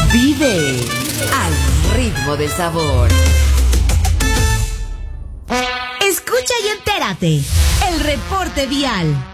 Vive al ritmo del sabor. Escucha y entérate. El reporte vial.